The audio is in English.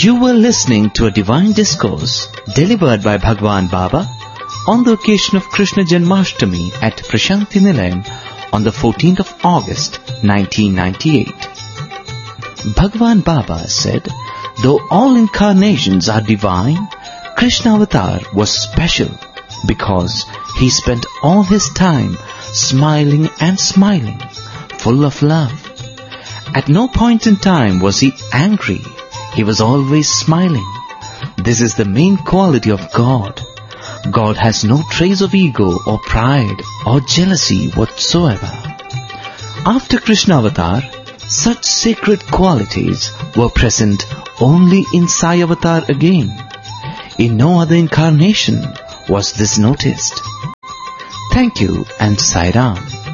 You were listening to a divine discourse delivered by Bhagwan Baba on the occasion of Krishna Janmashtami at Prashanti Nilayam on the 14th of August 1998. Bhagwan Baba said, though all incarnations are divine, Krishna Avatar was special because he spent all his time smiling and smiling, full of love. At no point in time was he angry. He was always smiling. This is the main quality of God. God has no trace of ego or pride or jealousy whatsoever. After Krishna Avatar, such sacred qualities were present only in Sai Avatar again. In no other incarnation was this noticed. Thank you and Sai Ram.